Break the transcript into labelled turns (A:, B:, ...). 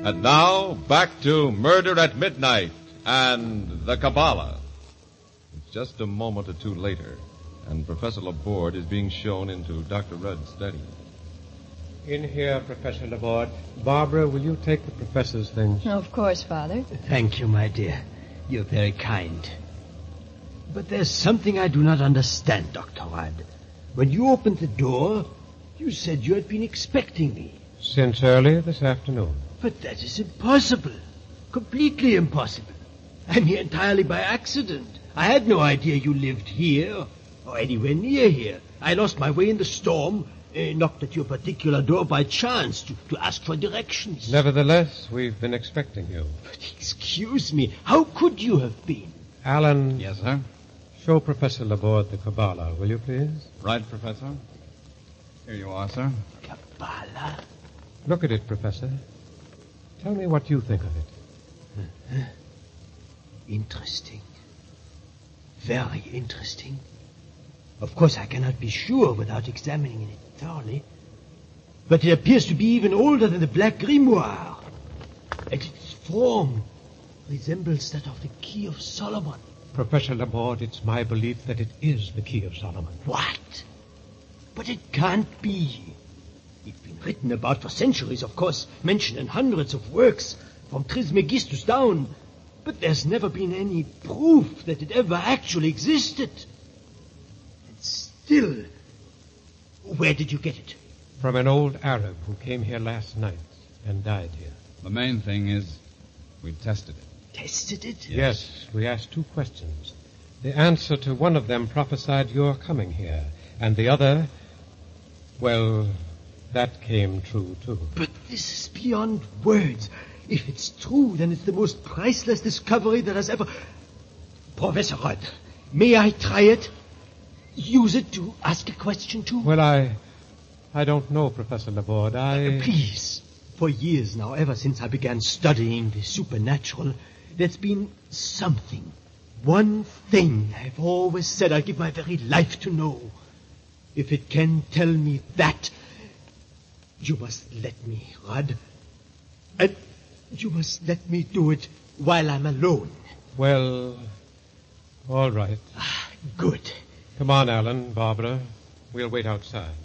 A: And now, back to Murder at Midnight and the Kabbalah. It's just a moment or two later, and Professor Laborde is being shown into Dr. Rudd's study.
B: In here, Professor Laborde. Barbara, will you take the professor's things?
C: Of course, Father.
D: Thank you, my dear. You're very kind. But there's something I do not understand, Dr. Rudd. When you opened the door, you said you had been expecting me.
B: Since early this afternoon.
D: But that is impossible. Completely impossible. I'm here entirely by accident. I had no idea you lived here or anywhere near here. I lost my way in the storm, knocked at your particular door by chance to ask for directions.
B: Nevertheless, we've been expecting you.
D: But excuse me, how could you have been?
B: Alan.
A: Yes, sir?
B: Show Professor Laborde the Kabbalah, will you please?
A: Right, Professor. Here you are, sir.
D: Kabbalah?
B: Look at it, Professor. Tell me what you think of it.
D: Interesting. Very interesting. Of course, I cannot be sure without examining it thoroughly. But it appears to be even older than the Black Grimoire. And its form resembles that of the Key of Solomon.
B: Professor Laborde, it's my belief that it is the Key of Solomon.
D: What? But it can't be. It's been written about for centuries, of course, mentioned in hundreds of works, from Trismegistus down. But there's never been any proof that it ever actually existed. And still, where did you get it?
B: From an old Arab who came here last night and died here.
A: The main thing is we tested it.
D: Tested it?
B: Yes, we asked 2 questions. The answer to one of them prophesied your coming here, and the other, well, that came true, too.
D: But this is beyond words. If it's true, then it's the most priceless discovery that has ever... Professor Rudd, may I try it? Use it to ask a question to?
B: Well, I don't know, Professor Laborde.
D: Please. For years now, ever since I began studying the supernatural, there's been something. One thing I've always said I'd give my very life to know. If it can tell me that, you must let me, Rudd. And you must let me do it while I'm alone.
B: Well, all right.
D: Good.
B: Come on, Alan, Barbara. We'll wait outside.